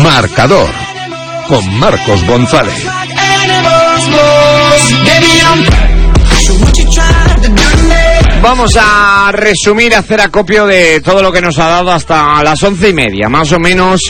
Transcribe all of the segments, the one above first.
Marcador con Marcos González. Vamos a resumir, hacer acopio de todo lo que nos ha dado hasta las 11:30, más o menos,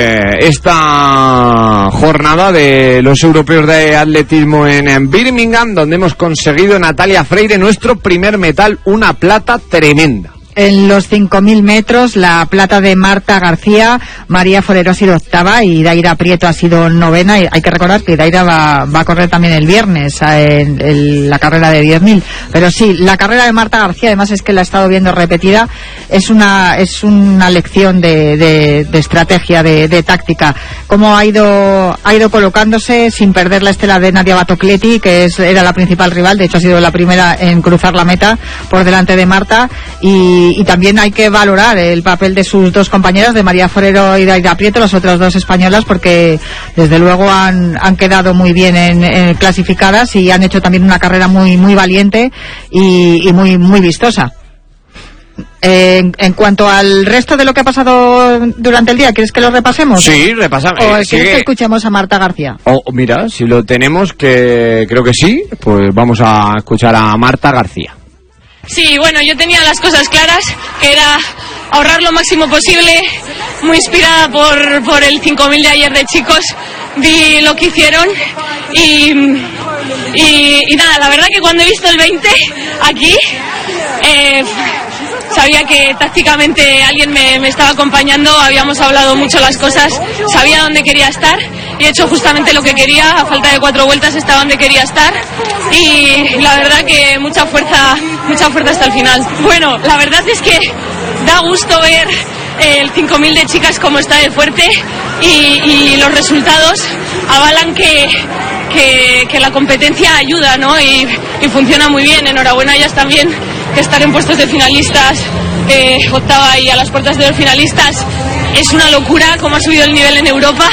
esta jornada de los europeos de atletismo en Birmingham, donde hemos conseguido, Natalia Freire, nuestro primer metal, una plata tremenda. En los 5.000 metros, la plata de Marta García, María Forero ha sido octava y Daira Prieto ha sido novena. Y hay que recordar que Daira va a correr también el viernes en la carrera de 10.000. Pero sí, la carrera de Marta García, además es que la he estado viendo repetida, es una lección de estrategia, de táctica. Cómo ha ido colocándose sin perder la estela de Nadia Batocletti, que era la principal rival. De hecho, ha sido la primera en cruzar la meta por delante de Marta. Y también hay que valorar el papel de sus dos compañeras, de María Forero y Daira Prieto, las otras dos españolas, porque desde luego han quedado muy bien en clasificadas y han hecho también una carrera muy muy valiente y muy vistosa. En cuanto al resto de lo que ha pasado durante el día, ¿quieres que lo repasemos? Sí, repasamos. ¿O quieres que escuchemos a Marta García? Mira, si lo tenemos, que creo que sí, pues vamos a escuchar a Marta García. Sí, bueno, yo tenía las cosas claras, que era ahorrar lo máximo posible, muy inspirada por el 5.000 de ayer de chicos, vi lo que hicieron y nada, la verdad que cuando he visto el 20 aquí, sabía que tácticamente alguien me estaba acompañando, habíamos hablado mucho las cosas, sabía dónde quería estar y he hecho justamente lo que quería, a falta de 4 vueltas estaba donde quería estar y la verdad que mucha fuerza hasta el final. Bueno, la verdad es que da gusto ver el 5.000 de chicas como está de fuerte y los resultados avalan que la competencia ayuda, ¿no? Y funciona muy bien. Enhorabuena a ellas también, que estar en puestos de finalistas, octava y a las puertas de los finalistas, es una locura cómo ha subido el nivel en Europa.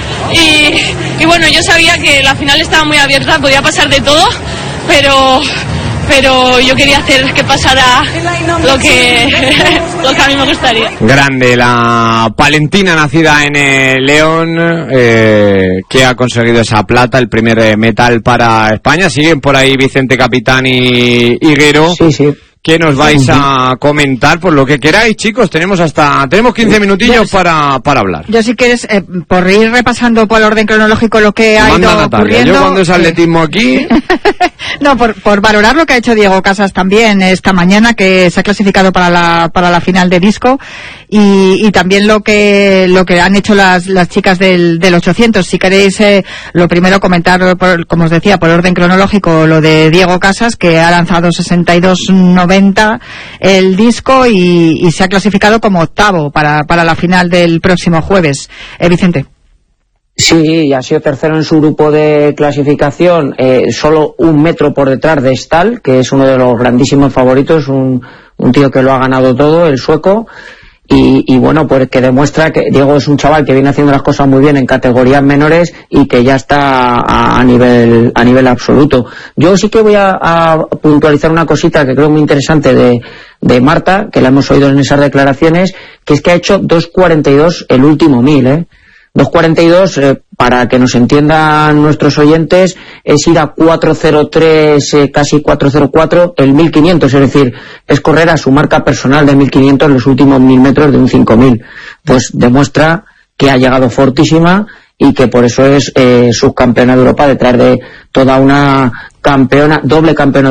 Y bueno, yo sabía que la final estaba muy abierta, podía pasar de todo, pero yo quería hacer que pasara lo que a mí me gustaría. Grande la palentina, nacida en León, que ha conseguido esa plata, el primer metal para España. Siguen por ahí Vicente Capitán y Higuero. Sí. ¿Qué nos vais a comentar? Por lo que queráis, chicos, tenemos 15 minutillos para hablar. Yo, si quieres, por ir repasando por el orden cronológico lo que ha ido ocurriendo. Yo cuando es atletismo aquí... No, por valorar lo que ha hecho Diego Casas también esta mañana, que se ha clasificado para la final de disco, y también lo que han hecho las chicas del 800. Si queréis, lo primero comentar, como os decía, por orden cronológico, lo de Diego Casas, que ha lanzado 62.90 el disco y se ha clasificado como octavo para la final del próximo jueves. Vicente. Sí, ha sido tercero en su grupo de clasificación, solo 1 metro por detrás de Stahl, que es uno de los grandísimos favoritos, un tío que lo ha ganado todo, el sueco. Y bueno, pues que demuestra que Diego es un chaval que viene haciendo las cosas muy bien en categorías menores y que ya está a nivel absoluto. Yo sí que voy a puntualizar una cosita que creo muy interesante de Marta, que la hemos oído en esas declaraciones, que es que ha hecho 2.42 el último 1000, 2.42, para que nos entiendan nuestros oyentes, es ir a 4.03, casi 4.04 el 1.500, es decir, es correr a su marca personal de 1.500 en los últimos 1.000 metros de un 5.000. Pues demuestra que ha llegado fortísima y que por eso es subcampeona de Europa, detrás de toda una campeona, doble campeona